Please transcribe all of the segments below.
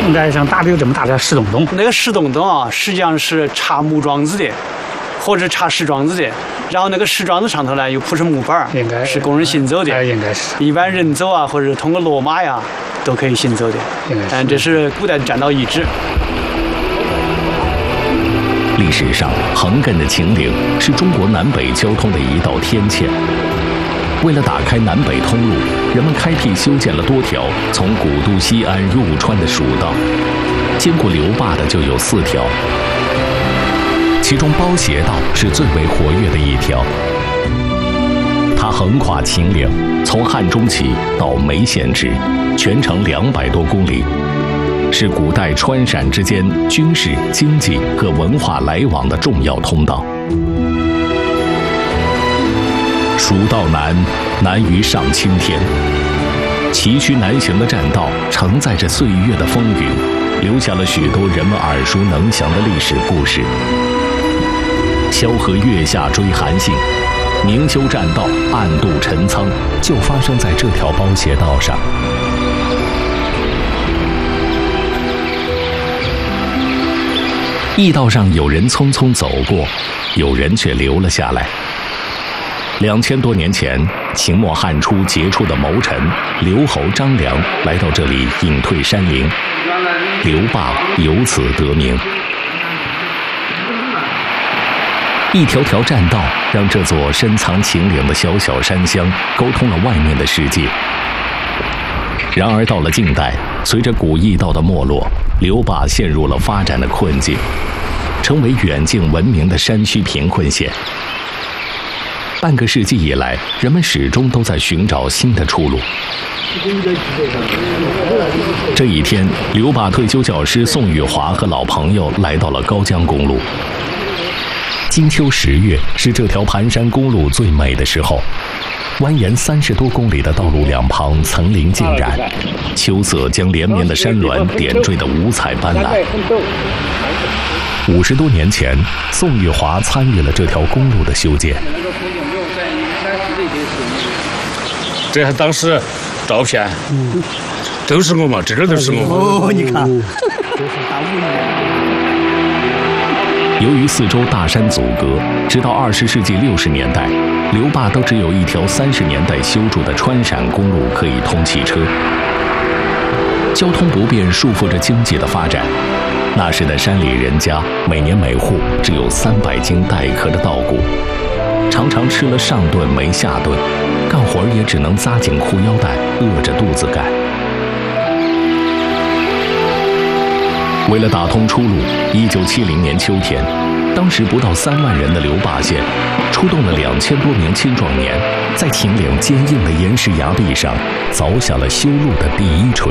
应该像大的有这么大的石洞洞。 那个石洞洞啊，实际上是插木桩子的，或者插石桩子的。然后那个石桩子上头呢，又铺上木板， 应该是供人行走的。 应该是。 一般人走啊，或者通过骡马呀，都可以行走的。 应该是。 这是古代的栈道遗址。 历史上，横亘的秦岭是中国南北交通的一道天堑。为了打开南北通路，人们开辟修建了多条从古都西安入川的蜀道，经过刘坝的就有4条，其中包斜道是最为活跃的一条。它横跨秦岭，从汉中起到眉县直，全长200多公里，是古代川陕之间军事、经济和文化来往的重要通道。蜀道难，难于上青天。崎岖难行的栈道承载着岁月的风雨，留下了许多人们耳熟能详的历史故事。萧何月下追韩信，明修栈道，暗度陈仓，就发生在这条包斜道上。驿道上有人匆匆走过，有人却留了下来。2000多年前，秦末汉初杰出的谋臣刘侯张良来到这里隐退山林，刘坝由此得名。一条条栈道让这座深藏秦岭的小小山乡沟通了外面的世界。然而到了近代，随着古驿道的没落，刘坝陷入了发展的困境，成为远近闻名的山区贫困县。半个世纪以来，人们始终都在寻找新的出路。这一天，刘坝退休教师宋玉华和老朋友来到了高江公路。金秋10月是这条盘山公路最美的时候，蜿蜒30多公里的道路两旁层林尽染，秋色将连绵的山峦点缀得五彩斑斓。50多年前，宋玉华参与了这条公路的修建。 这当时照片，都是我嘛，这都是我。 哦，你看， 由于四周大山阻隔，直到20世纪60年代，刘坝都只有一条30年代修筑的川陕公路可以通汽车。交通不便束缚着经济的发展。那时的山里人家，每年每户只有300斤带壳的稻谷，常常吃了上顿没下顿，干活也只能扎紧裤腰带，饿着肚子干。为了打通出路，1970年秋天，当时不到3万人的刘坝县，出动了2000多名青壮年，在秦岭坚硬的岩石崖壁上，凿下了修路的第一锤。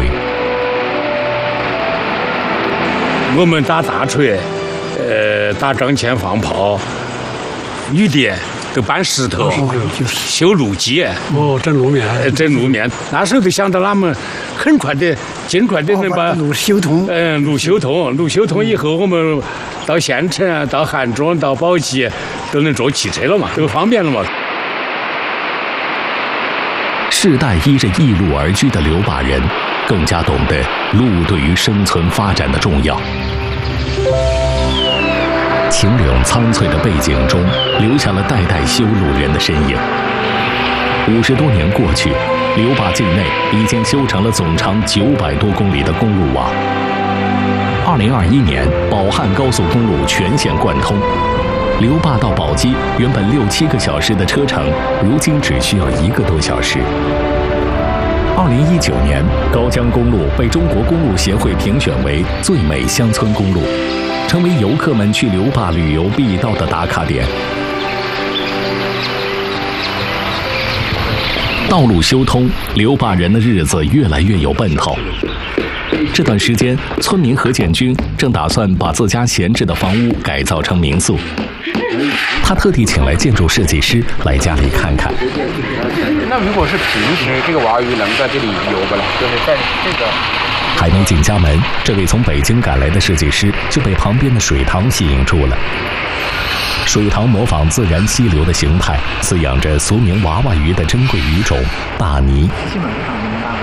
我们打大锤，打钢钎放炮，女的都搬石头，修路基， 整路面， 整路面。那时候就想到他们很快的、尽快的能把路修通。 路修通，路修通以后，我们到县城、到汉中、到宝鸡都能坐汽车了嘛，都方便了嘛。 世代依着驿路而居的刘坝人，更加懂得路对于生存发展的重要。秦岭苍翠的背景中，留下了代代修路人的身影。50多年过去，刘坝境内已经修成了总长900多公里的公路网。2021年，宝汉高速公路全线贯通，刘坝到宝鸡原本6、7个小时的车程，如今只需要1个多小时。2019年，高江公路被中国公路协会评选为最美乡村公路，成为游客们去刘坝旅游必到的打卡点。道路修通，刘坝人的日子越来越有奔头。这段时间，村民何建军正打算把自家闲置的房屋改造成民宿。他特地请来建筑设计师来家里看看。 那如果是平时，这个娃儿鱼能在这里游不了？就是在这个还没进家门，这位从北京赶来的设计师就被旁边的水塘吸引住了。水塘模仿自然溪流的形态，饲养着俗名娃娃鱼的珍贵鱼种大鲵。